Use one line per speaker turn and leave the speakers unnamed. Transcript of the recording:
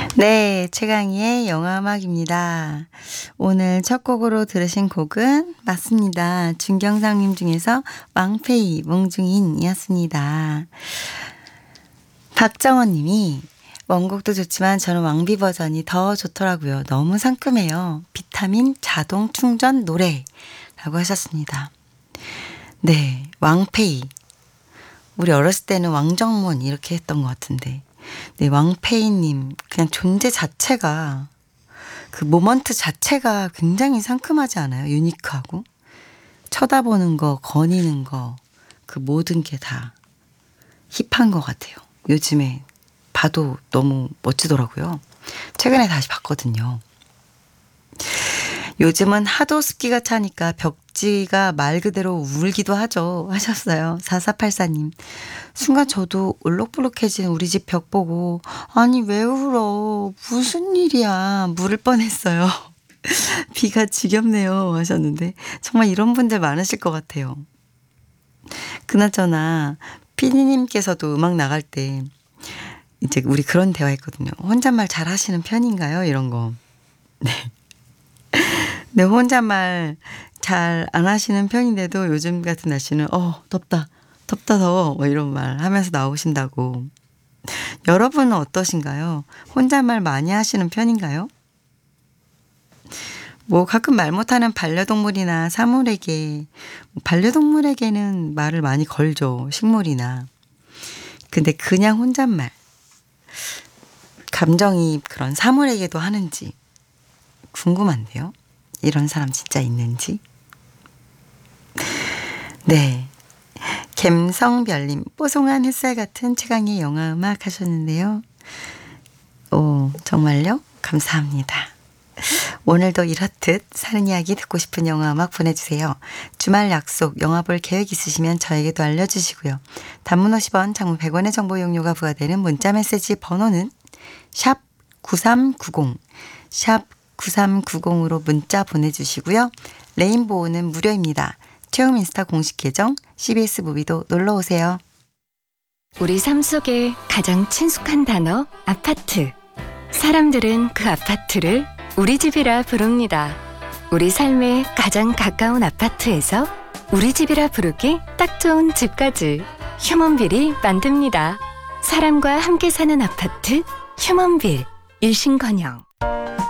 네, 최강희의 영화음악입니다. 오늘 첫 곡으로 들으신 곡은 맞습니다. 준경상님 중에서 왕페이 몽중인이었습니다. 박정원 님이 원곡도 좋지만 저는 왕비 버전이 더 좋더라고요. 너무 상큼해요. 비타민 자동 충전 노래 라고 하셨습니다. 네, 왕페이. 우리 어렸을 때는 왕정문 이렇게 했던 것 같은데 네, 왕페이님 그냥 존재 자체가 그 모먼트 자체가 굉장히 상큼하지 않아요? 유니크하고 쳐다보는 거, 거니는 거 그 모든 게 다 힙한 것 같아요. 요즘에 봐도 너무 멋지더라고요. 최근에 다시 봤거든요. 요즘은 하도 습기가 차니까 벽지가 말 그대로 울기도 하죠. 하셨어요. 4484님. 순간 저도 울룩불룩해진 우리 집 벽 보고 아니 왜 울어? 무슨 일이야? 물을 뻔했어요. 비가 지겹네요. 하셨는데 정말 이런 분들 많으실 것 같아요. 그나저나 피디님께서도 음악 나갈 때 이제 우리 그런 대화했거든요. 혼잣말 잘 하시는 편인가요? 이런 거. 네. 네, 혼잣말 잘 안 하시는 편인데도 요즘 같은 날씨는 덥다 더워 뭐 이런 말 하면서 나오신다고. 여러분은 어떠신가요? 혼잣말 많이 하시는 편인가요? 뭐 가끔 말 못하는 반려동물이나 사물에게 반려동물에게는 말을 많이 걸죠. 식물이나. 근데 그냥 혼잣말 감정이 그런 사물에게도 하는지 궁금한데요. 이런 사람 진짜 있는지. 네. 갬성별님, 뽀송한 햇살 같은 최강의 영화음악 하셨는데요. 오, 정말요? 감사합니다. 오늘도 이렇듯 사는 이야기 듣고 싶은 영화음악 보내주세요. 주말 약속, 영화 볼 계획 있으시면 저에게도 알려주시고요. 단문 50원, 장문 100원의 정보 이용료가 부과되는 문자메시지 번호는 샵 9390, 샵 9390으로 문자 보내주시고요. 레인보우는 무료입니다. 체험 인스타 공식 계정 CBS 무비도 놀러오세요.
우리 삶 속에 가장 친숙한 단어 아파트. 사람들은 그 아파트를 우리 집이라 부릅니다. 우리 삶에 가장 가까운 아파트에서 우리 집이라 부르기 딱 좋은 집까지 휴먼빌이 만듭니다. 사람과 함께 사는 아파트 휴먼빌. 일신건영.